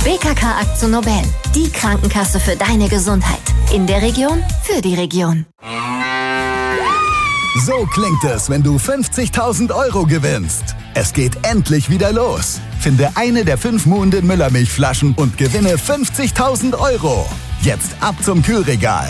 BKK Akzo Nobel, die Krankenkasse für deine Gesundheit. In der Region, für die Region. So klingt es, wenn du 50.000 € gewinnst. Es geht endlich wieder los. Finde eine der 5 muhenden Müllermilchflaschen und gewinne 50.000 €. Jetzt ab zum Kühlregal.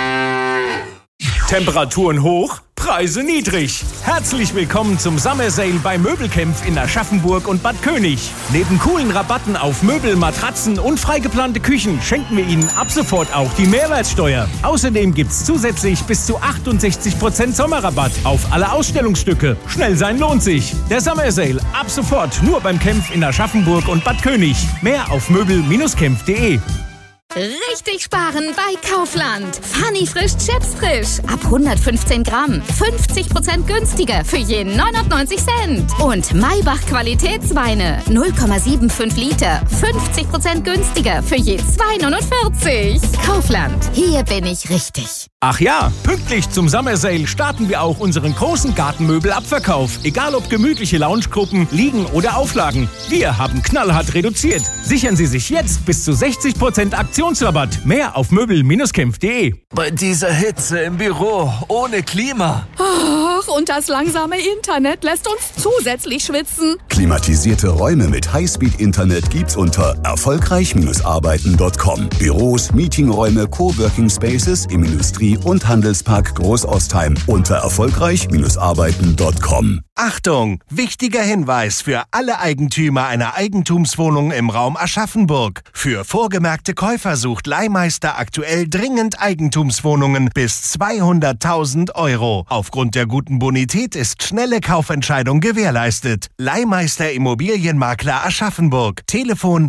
Temperaturen hoch, Preise niedrig. Herzlich willkommen zum Summer Sale bei Möbelkämpf in Aschaffenburg und Bad König. Neben coolen Rabatten auf Möbel, Matratzen und freigeplante Küchen schenken wir Ihnen ab sofort auch die Mehrwertsteuer. Außerdem gibt's zusätzlich bis zu 68% Sommerrabatt auf alle Ausstellungsstücke. Schnell sein lohnt sich. Der Summer Sale ab sofort nur beim Kämpf in Aschaffenburg und Bad König. Mehr auf möbel-kämpf.de. Richtig sparen bei Kaufland. Funny frisch Chips frisch. Ab 115 Gramm. 50% günstiger für je 99 Cent. Und Maybach Qualitätsweine. 0,75 Liter. 50% günstiger für je 2,49. Kaufland. Hier bin ich richtig. Ach ja, pünktlich zum Summer Sale starten wir auch unseren großen Gartenmöbelabverkauf. Egal ob gemütliche Loungegruppen, Liegen oder Auflagen. Wir haben knallhart reduziert. Sichern Sie sich jetzt bis zu 60% Aktionsrabatt. Mehr auf möbel-kämpf.de. Bei dieser Hitze im Büro, ohne Klima. Ach, und das langsame Internet lässt uns zusätzlich schwitzen. Klimatisierte Räume mit Highspeed-Internet gibt's unter erfolgreich-arbeiten.com. Büros, Meetingräume, Coworking Spaces im Industrie- und Handelspark Großostheim unter erfolgreich-arbeiten.com. Achtung! Wichtiger Hinweis für alle Eigentümer einer Eigentumswohnung im Raum Aschaffenburg. Für vorgemerkte Käufer sucht Leihmeister aktuell dringend Eigentumswohnungen bis 200.000 €. Aufgrund der guten Bonität ist schnelle Kaufentscheidung gewährleistet. Leihmeister Immobilienmakler Aschaffenburg. Telefon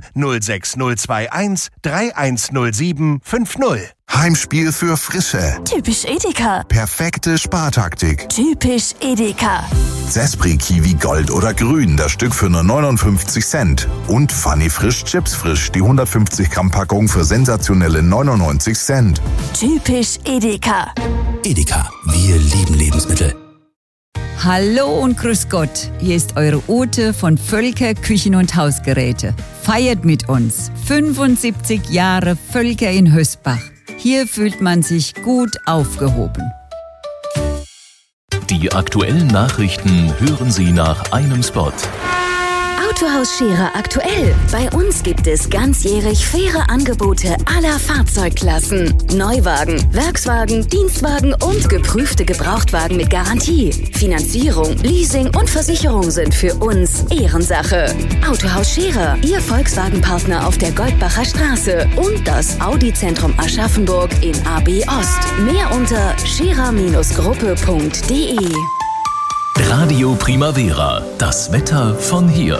06021 3107 50. Heimspiel für Frische. Typisch Edeka. Perfekte Spartaktik. Typisch Edeka. Zespri Kiwi Gold oder Grün, das Stück für nur 59 Cent. Und Funny Frisch Chips Frisch, die 150 Gramm Packung für sensationelle 99 Cent. Typisch Edeka. Edeka, wir lieben Lebensmittel. Hallo und grüß Gott, hier ist eure Ute von Völker Küchen- und Hausgeräte. Feiert mit uns 75 Jahre Völker in Hösbach. Hier fühlt man sich gut aufgehoben. Die aktuellen Nachrichten hören Sie nach einem Spot. Autohaus Scherer aktuell. Bei uns gibt es ganzjährig faire Angebote aller Fahrzeugklassen. Neuwagen, Werkswagen, Dienstwagen und geprüfte Gebrauchtwagen mit Garantie. Finanzierung, Leasing und Versicherung sind für uns Ehrensache. Autohaus Scherer, Ihr Volkswagen-Partner auf der Goldbacher Straße und das Audi-Zentrum Aschaffenburg in AB Ost. Mehr unter scherer-gruppe.de. Radio Primavera, das Wetter von hier.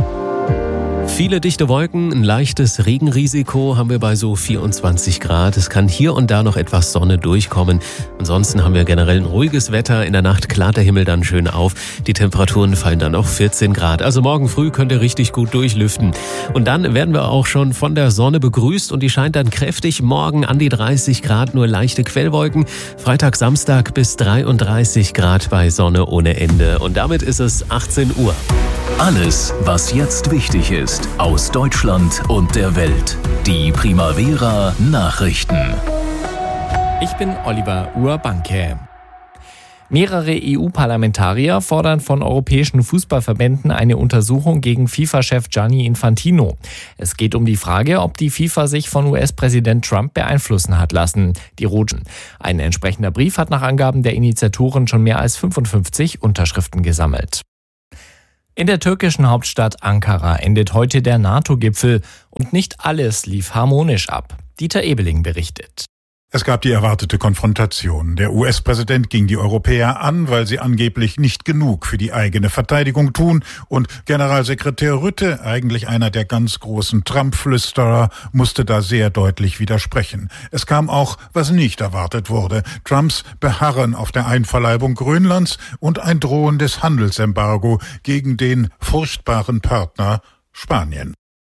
Viele dichte Wolken, ein leichtes Regenrisiko haben wir bei so 24 Grad. Es kann hier und da noch etwas Sonne durchkommen. Ansonsten haben wir generell ein ruhiges Wetter. In der Nacht klart der Himmel dann schön auf. Die Temperaturen fallen dann auf 14 Grad. Also morgen früh könnt ihr richtig gut durchlüften. Und dann werden wir auch schon von der Sonne begrüßt und die scheint dann kräftig. Morgen an die 30 Grad, nur leichte Quellwolken. Freitag, Samstag bis 33 Grad bei Sonne ohne Ende. Und damit ist es 18 Uhr. Alles, was jetzt wichtig ist, aus Deutschland und der Welt. Die Primavera Nachrichten. Ich bin Oliver Urbanke. Mehrere EU-Parlamentarier fordern von europäischen Fußballverbänden eine Untersuchung gegen FIFA-Chef Gianni Infantino. Es geht um die Frage, ob die FIFA sich von US-Präsident Trump beeinflussen hat lassen. Die Roten. Ein entsprechender Brief hat nach Angaben der Initiatoren schon mehr als 55 Unterschriften gesammelt. In der türkischen Hauptstadt Ankara endet heute der NATO-Gipfel und nicht alles lief harmonisch ab. Dieter Ebeling berichtet. Es gab die erwartete Konfrontation. Der US-Präsident ging die Europäer an, weil sie angeblich nicht genug für die eigene Verteidigung tun. Und Generalsekretär Rutte, eigentlich einer der ganz großen Trump-Flüsterer, musste da sehr deutlich widersprechen. Es kam auch, was nicht erwartet wurde. Trumps Beharren auf der Einverleibung Grönlands und ein drohendes Handelsembargo gegen den furchtbaren Partner Spanien.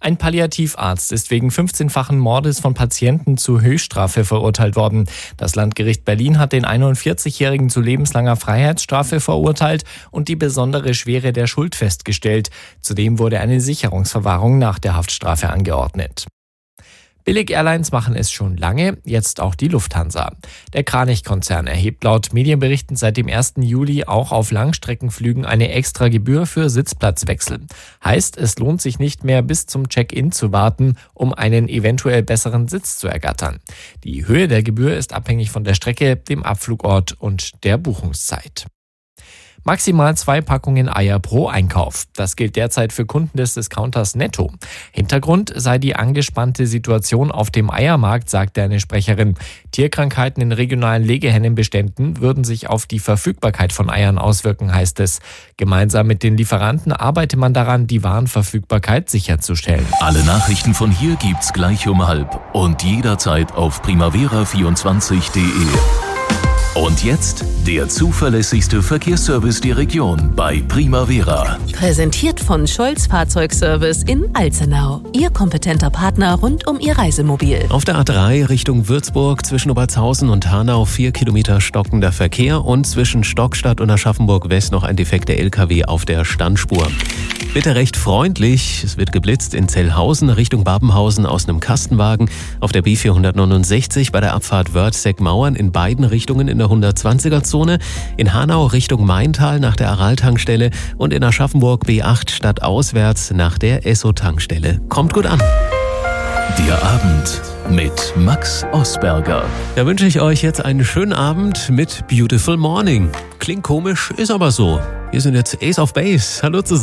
Ein Palliativarzt ist wegen 15-fachen Mordes von Patienten zu Höchststrafe verurteilt worden. Das Landgericht Berlin hat den 41-Jährigen zu lebenslanger Freiheitsstrafe verurteilt und die besondere Schwere der Schuld festgestellt. Zudem wurde eine Sicherungsverwahrung nach der Haftstrafe angeordnet. Billig-Airlines machen es schon lange, jetzt auch die Lufthansa. Der Kranich-Konzern erhebt laut Medienberichten seit dem 1. Juli auch auf Langstreckenflügen eine extra Gebühr für Sitzplatzwechsel. Heißt, es lohnt sich nicht mehr bis zum Check-in zu warten, um einen eventuell besseren Sitz zu ergattern. Die Höhe der Gebühr ist abhängig von der Strecke, dem Abflugort und der Buchungszeit. Maximal 2 Packungen Eier pro Einkauf. Das gilt derzeit für Kunden des Discounters Netto. Hintergrund sei die angespannte Situation auf dem Eiermarkt, sagte eine Sprecherin. Tierkrankheiten in regionalen Legehennenbeständen würden sich auf die Verfügbarkeit von Eiern auswirken, heißt es. Gemeinsam mit den Lieferanten arbeite man daran, die Warenverfügbarkeit sicherzustellen. Alle Nachrichten von hier gibt's gleich um 12 und jederzeit auf primavera24.de. Und jetzt der zuverlässigste Verkehrsservice der Region bei Primavera. Präsentiert von Scholz Fahrzeugservice in Alzenau. Ihr kompetenter Partner rund um Ihr Reisemobil. Auf der A3 Richtung Würzburg zwischen Obertshausen und Hanau 4 Kilometer stockender Verkehr und zwischen Stockstadt und Aschaffenburg West noch ein defekter LKW auf der Standspur. Bitte recht freundlich, es wird geblitzt in Zellhausen Richtung Babenhausen aus einem Kastenwagen auf der B469 bei der Abfahrt Wörthseck-Mauern in beiden Richtungen in der 120er-Zone, in Hanau Richtung Maintal nach der Aral-Tankstelle und in Aschaffenburg B8 stadtauswärts nach der Esso-Tankstelle. Kommt gut an. Der Abend mit Max Osberger. Da wünsche ich euch jetzt einen schönen Abend mit Beautiful Morning. Klingt komisch, ist aber so. Wir sind jetzt Ace of Base. Hallo zusammen.